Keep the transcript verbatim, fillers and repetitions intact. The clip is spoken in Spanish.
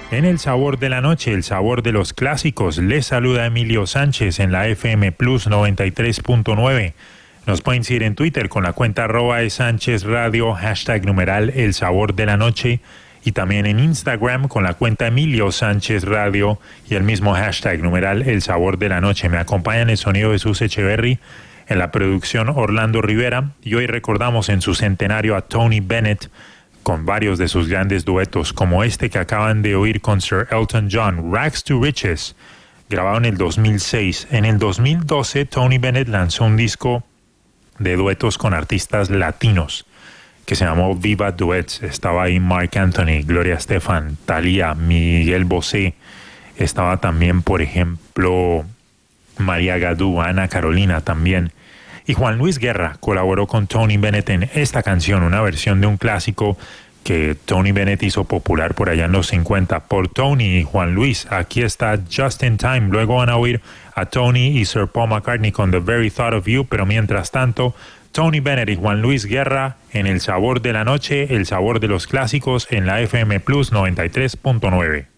En el sabor de la noche, el sabor de los clásicos, les saluda Emilio Sánchez en la F M Plus noventa y tres punto nueve. Nos pueden seguir en Twitter con la cuenta arroba de Sánchez Radio, hashtag numeral el sabor de la noche, y también en Instagram con la cuenta Emilio Sánchez Radio y el mismo hashtag numeral el sabor de la noche. Me acompaña en el sonido Jesús Echeverry, en la producción Orlando Rivera, y hoy recordamos en su centenario a Tony Bennett con varios de sus grandes duetos, como este que acaban de oír con Sir Elton John, Rags to Riches, grabado en el dos mil seis. En el dos mil doce, Tony Bennett lanzó un disco de duetos con artistas latinos que se llamó Viva Duets. Estaba ahí Marc Anthony, Gloria Estefan, Thalía, Miguel Bosé. Estaba también, por ejemplo, María Gadú, Ana Carolina también. Y Juan Luis Guerra colaboró con Tony Bennett en esta canción, una versión de un clásico que Tony Bennett hizo popular por allá en los cincuenta. Por Tony y Juan Luis, aquí está Just in Time. Luego van a oír a Tony y Sir Paul McCartney con The Very Thought of You, pero mientras tanto, Tony Bennett y Juan Luis Guerra en El Sabor de la Noche, el sabor de los clásicos en la F M Plus noventa y tres punto nueve.